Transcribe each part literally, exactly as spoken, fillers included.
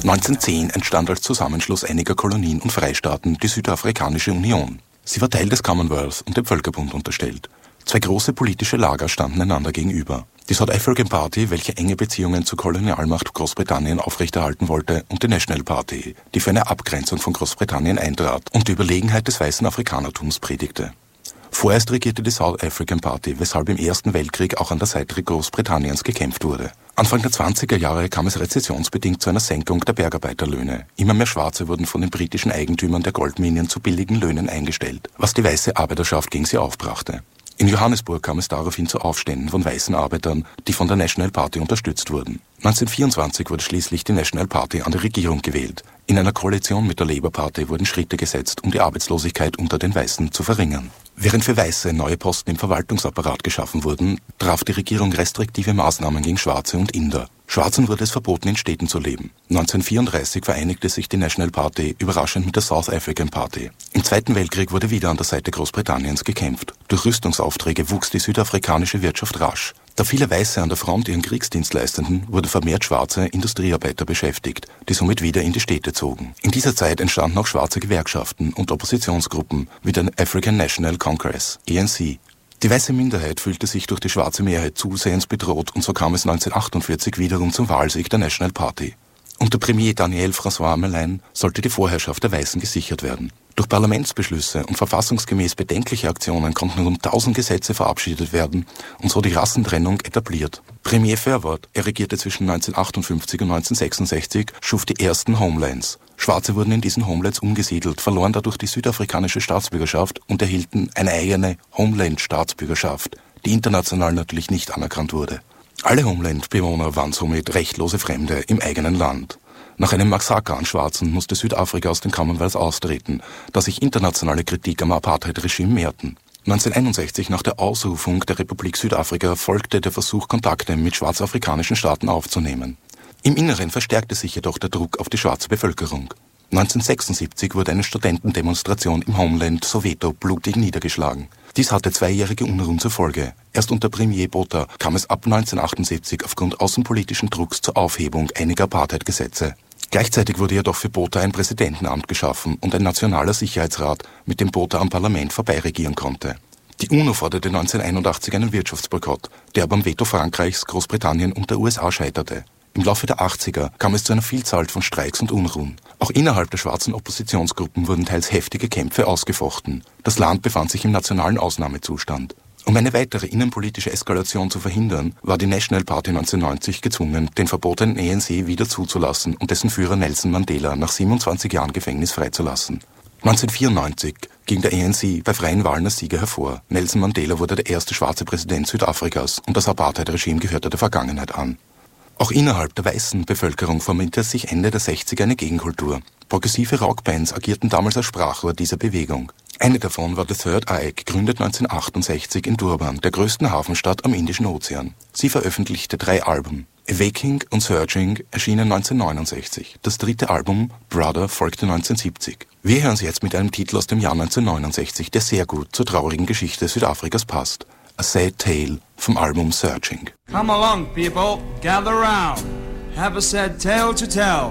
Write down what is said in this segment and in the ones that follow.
neunzehnhundertzehn entstand als Zusammenschluss einiger Kolonien und Freistaaten die Südafrikanische Union. Sie war Teil des Commonwealth und dem Völkerbund unterstellt. Zwei große politische Lager standen einander gegenüber. Die South African Party, welche enge Beziehungen zur Kolonialmacht Großbritannien aufrechterhalten wollte, und die National Party, die für eine Abgrenzung von Großbritannien eintrat und die Überlegenheit des weißen Afrikanertums predigte. Vorerst regierte die South African Party, weshalb im Ersten Weltkrieg auch an der Seite Großbritanniens gekämpft wurde. Anfang der zwanziger Jahre kam es rezessionsbedingt zu einer Senkung der Bergarbeiterlöhne. Immer mehr Schwarze wurden von den britischen Eigentümern der Goldminen zu billigen Löhnen eingestellt, was die weiße Arbeiterschaft gegen sie aufbrachte. In Johannesburg kam es daraufhin zu Aufständen von weißen Arbeitern, die von der National Party unterstützt wurden. neunzehnhundertvierundzwanzig wurde schließlich die National Party an die Regierung gewählt. In einer Koalition mit der Labour Party wurden Schritte gesetzt, um die Arbeitslosigkeit unter den Weißen zu verringern. Während für Weiße neue Posten im Verwaltungsapparat geschaffen wurden, traf die Regierung restriktive Maßnahmen gegen Schwarze und Inder. Schwarzen wurde es verboten, in Städten zu leben. neunzehnhundertvierunddreißig vereinigte sich die National Party überraschend mit der South African Party. Im Zweiten Weltkrieg wurde wieder an der Seite Großbritanniens gekämpft. Durch Rüstungsaufträge wuchs die südafrikanische Wirtschaft rasch. Da viele Weiße an der Front ihren Kriegsdienst leisteten, wurden vermehrt schwarze Industriearbeiter beschäftigt, die somit wieder in die Städte zogen. In dieser Zeit entstanden auch schwarze Gewerkschaften und Oppositionsgruppen wie der African National Congress, A N C. Die weiße Minderheit fühlte sich durch die schwarze Mehrheit zusehends bedroht und so kam es neunzehnhundertachtundvierzig wiederum zum Wahlsieg der National Party. Unter Premier Daniel François Melaine sollte die Vorherrschaft der Weißen gesichert werden. Durch Parlamentsbeschlüsse und verfassungsgemäß bedenkliche Aktionen konnten rund tausend Gesetze verabschiedet werden und so die Rassentrennung etabliert. Premier Verwoerd, er regierte zwischen neunzehnhundertachtundfünfzig und neunzehnhundertsechsundsechzig, schuf die ersten Homelands. Schwarze wurden in diesen Homelands umgesiedelt, verloren dadurch die südafrikanische Staatsbürgerschaft und erhielten eine eigene Homeland-Staatsbürgerschaft, die international natürlich nicht anerkannt wurde. Alle Homeland-Bewohner waren somit rechtlose Fremde im eigenen Land. Nach einem Massaker an Schwarzen musste Südafrika aus dem Commonwealth austreten, da sich internationale Kritik am Apartheid-Regime mehrten. neunzehnhunderteinundsechzig, nach der Ausrufung der Republik Südafrika, folgte der Versuch, Kontakte mit schwarzafrikanischen Staaten aufzunehmen. Im Inneren verstärkte sich jedoch der Druck auf die schwarze Bevölkerung. neunzehnhundertsechsundsiebzig wurde eine Studentendemonstration im Homeland Soweto blutig niedergeschlagen. Dies hatte zweijährige Unruhen zur Folge. Erst unter Premier Botha kam es ab neunzehnhundertachtundsiebzig aufgrund außenpolitischen Drucks zur Aufhebung einiger Apartheid-Gesetze. Gleichzeitig wurde jedoch für Botha ein Präsidentenamt geschaffen und ein nationaler Sicherheitsrat, mit dem Botha am Parlament vorbeiregieren konnte. Die UNO forderte neunzehnhunderteinundachtzig einen Wirtschaftsboykott, der aber am Veto Frankreichs, Großbritannien und der U S A scheiterte. Im Laufe der achtziger kam es zu einer Vielzahl von Streiks und Unruhen. Auch innerhalb der schwarzen Oppositionsgruppen wurden teils heftige Kämpfe ausgefochten. Das Land befand sich im nationalen Ausnahmezustand. Um eine weitere innenpolitische Eskalation zu verhindern, war die National Party neunzehnhundertneunzig gezwungen, den verbotenen A N C wieder zuzulassen und dessen Führer Nelson Mandela nach siebenundzwanzig Jahren Gefängnis freizulassen. neunzehnhundertvierundneunzig ging der A N C bei freien Wahlen als Sieger hervor. Nelson Mandela wurde der erste schwarze Präsident Südafrikas und das Apartheid-Regime gehörte der Vergangenheit an. Auch innerhalb der weißen Bevölkerung formierte sich Ende der sechziger eine Gegenkultur. Progressive Rockbands agierten damals als Sprachrohr dieser Bewegung. Eine davon war The Third Eye, gegründet neunzehnhundertachtundsechzig in Durban, der größten Hafenstadt am Indischen Ozean. Sie veröffentlichte drei Alben. Awaking und Searching erschienen neunzehnhundertneunundsechzig. Das dritte Album, Brother, folgte neunzehnhundertsiebzig. Wir hören sie jetzt mit einem Titel aus dem Jahr neunzehnhundertneunundsechzig, der sehr gut zur traurigen Geschichte Südafrikas passt. A Sad Tale vom Album Searching. Come along, people, gather round, have a sad tale to tell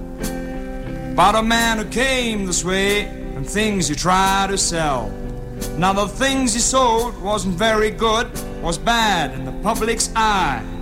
about a man who came this way and things he tried to sell. Now the things he sold wasn't very good, was bad in the public's eye.